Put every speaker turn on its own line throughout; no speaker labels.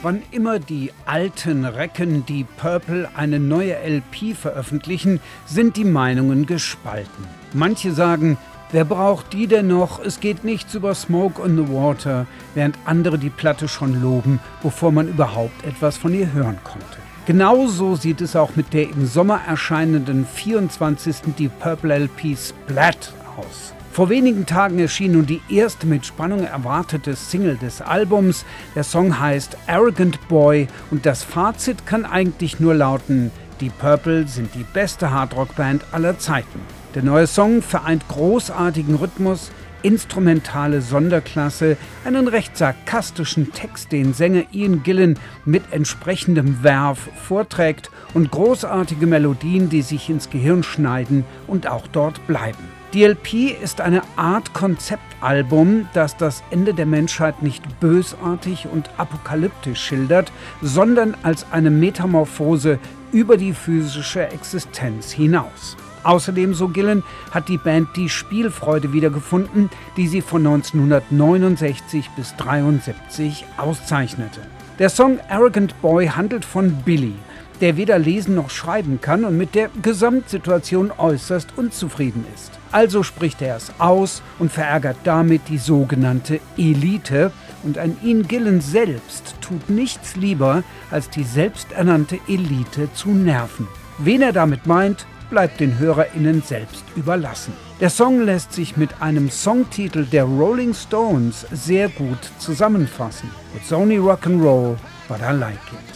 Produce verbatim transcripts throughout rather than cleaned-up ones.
Wann immer die alten Recken die Purple eine neue L P veröffentlichen, sind die Meinungen gespalten. Manche sagen, wer braucht die denn noch? Es geht nichts über Smoke on the Water, während andere die Platte schon loben, bevor man überhaupt etwas von ihr hören konnte. Genauso sieht es auch mit der im Sommer erscheinenden vierundzwanzigsten Deep Purple L P Splat aus. Vor wenigen Tagen erschien nun die erste mit Spannung erwartete Single des Albums. Der Song heißt Arrogant Boy und das Fazit kann eigentlich nur lauten: Die Purple sind die beste Hardrock-Band aller Zeiten. Der neue Song vereint großartigen Rhythmus, instrumentale Sonderklasse, einen recht sarkastischen Text, den Sänger Ian Gillan mit entsprechendem Verve vorträgt und großartige Melodien, die sich ins Gehirn schneiden und auch dort bleiben. Die L P ist eine Art Konzeptalbum, das das Ende der Menschheit nicht bösartig und apokalyptisch schildert, sondern als eine Metamorphose über die physische Existenz hinaus. Außerdem, so Gillan, hat die Band die Spielfreude wiedergefunden, die sie von neunzehnhundertneunundsechzig bis dreiundsiebzig auszeichnete. Der Song Arrogant Boy handelt von Billy, der weder lesen noch schreiben kann und mit der Gesamtsituation äußerst unzufrieden ist. Also spricht er es aus und verärgert damit die sogenannte Elite, und ein Ian Gillan selbst tut nichts lieber, als die selbsternannte Elite zu nerven. Wen er damit meint, bleibt den HörerInnen selbst überlassen. Der Song lässt sich mit einem Songtitel der Rolling Stones sehr gut zusammenfassen. It's only rock'n'roll, but I like it.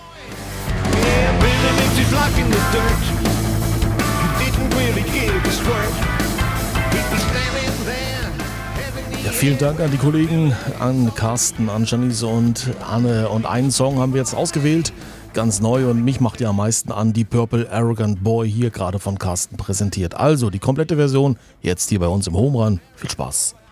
Ja, vielen Dank an die Kollegen, an Carsten, an Janice und Anne. Und einen Song haben wir jetzt ausgewählt, ganz neu, und mich macht ja am meisten an, die Purple Arrogant Boy, hier gerade von Carsten präsentiert. Also die komplette Version jetzt hier bei uns im Home Run. Viel Spaß.